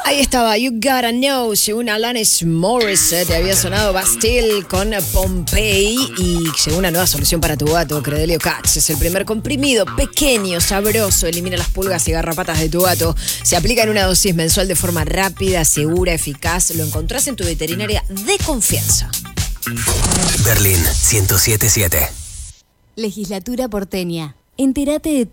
Ahí estaba, You Gotta Know, según Alanis Morissette, había sonado Bastille con Pompeii y según una nueva solución para tu gato, Credelio Cats. Es el primer comprimido, pequeño, sabroso, elimina las pulgas y garrapatas de tu gato. Se aplica en una dosis mensual de forma rápida, segura, eficaz. Lo encontrás en tu veterinaria de confianza. Berlín 107.7. Legislatura porteña. Entérate de